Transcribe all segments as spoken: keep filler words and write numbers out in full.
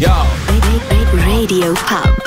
Yo. Radio Pub.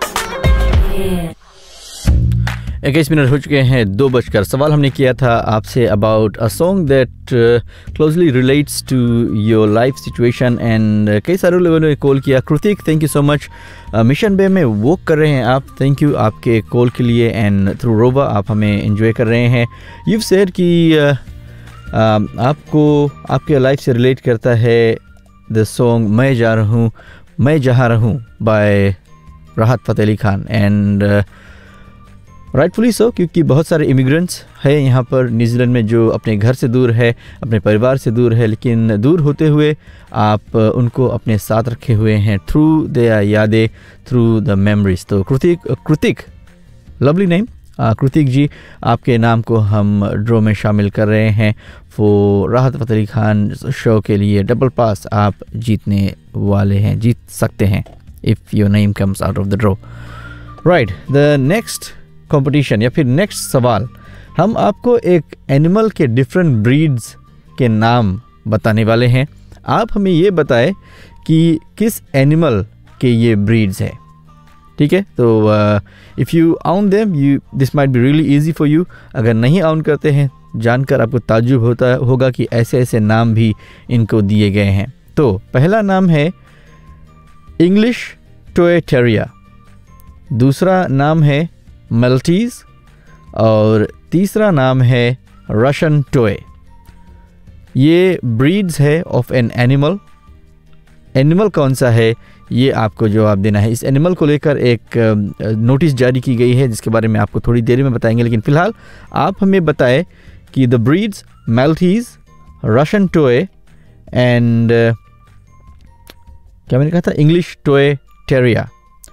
इक्कीस minute हो चुके हैं, दो बजकर। सवाल हमने किया था आपसे about a song that closely relates to your life situation and कई सारे लोगों ने कॉल किया। कृतिक, thank you so much. Mission Bay में वॉक कर रहे हैं आप, थैंक यू आपके कॉल के लिए। एंड थ्रू रोबा आप हमें एंजॉय कर रहे हैं। यू सेड कि uh, uh, आपको आपके लाइफ से रिलेट करता है द सॉन्ग मैं जा रहा हूँ मैं जहाँ रहूँ बाय राहत Fateh Ali Khan. And rightfully so, क्योंकि बहुत सारे इमिग्रेंट्स हैं यहाँ पर न्यूजीलैंड में जो अपने घर से दूर है, अपने परिवार से दूर है, लेकिन दूर होते हुए आप उनको अपने साथ रखे हुए हैं थ्रू द यादें, थ्रू द मेमोरीज। तो कृतिक कृतिक लवली नेम कृतिक जी, आपके नाम को हम ड्रॉ में शामिल कर रहे हैं फॉर राहत फ़तेह अली खान शो के लिए। डबल पास आप जीतने वाले हैं, जीत सकते हैं if your name comes out of the draw. Right, the next competition या फिर नेक्स्ट सवाल, हम आपको एक एनिमल के डिफरेंट ब्रीड्स के नाम बताने वाले हैं। आप हमें ये बताएं कि किस एनिमल के ये ब्रीड्स हैं, ठीक है? तो इफ़ यू आउन them you this might be really easy for you. अगर नहीं आउन करते हैं, जानकर आपको ताज्जुब होता होगा कि ऐसे ऐसे नाम भी इनको दिए गए हैं। तो पहला नाम है इंग्लिश टॉय टेरियर, दूसरा नाम है मल्टीज़ और तीसरा नाम है रशियन टॉय। ये ब्रीड्स है ऑफ एन एनिमल। एनिमल कौन सा है ये आपको जवाब देना है। इस एनिमल को लेकर एक नोटिस जारी की गई है जिसके बारे में आपको थोड़ी देर में बताएंगे, लेकिन फ़िलहाल आप हमें बताएं कि the breeds मल्टीज़, Russian toy and क्या मैंने कहा था, इंग्लिश टॉय टेरियर,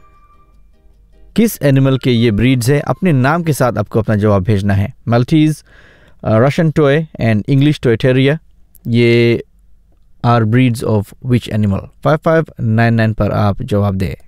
किस एनिमल के ये ब्रीड्स हैं। अपने नाम के साथ आपको अपना जवाब भेजना है। मल्टीज़, Russian toy and English toy terrier, ये are breeds of which animal. Five five nine nine पर आप जवाब दें।